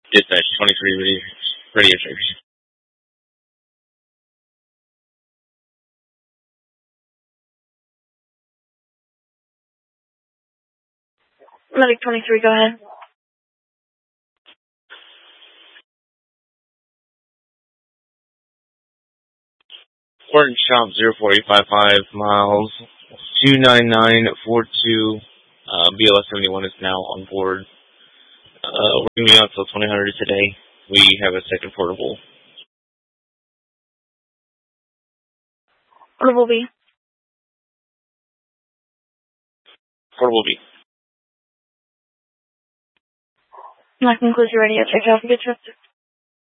Dispatch 23 radio station. Medic 23, go ahead. Horton Shop 04855 miles 29942. BLS 71 is now on board. We're going to be out until 2000 today. We have a second portable. Portable B. Portable B. That concludes your radio check. Have a good trip.